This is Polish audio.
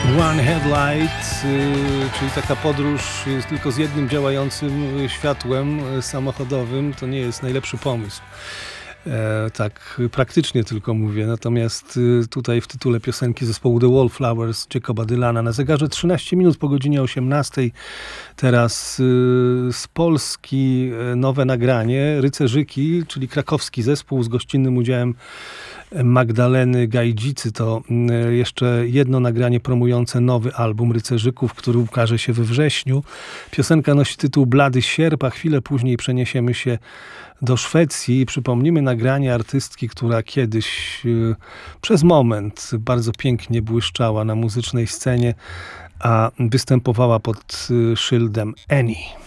One Headlight, czyli taka podróż tylko z jednym działającym światłem samochodowym, to nie jest najlepszy pomysł. Tak praktycznie tylko mówię. Natomiast tutaj w tytule piosenki zespołu The Wallflowers Jacoba Dylana na zegarze 13 minut po godzinie 18. Teraz z Polski nowe nagranie Rycerzyki, czyli krakowski zespół z gościnnym udziałem Magdaleny Gajdzicy. To jeszcze jedno nagranie promujące nowy album Rycerzyków, który ukaże się we wrześniu. Piosenka nosi tytuł Blady Sierp, a chwilę później przeniesiemy się do Szwecji i przypomnimy nagranie artystki, która kiedyś przez moment bardzo pięknie błyszczała na muzycznej scenie, a występowała pod szyldem Annie.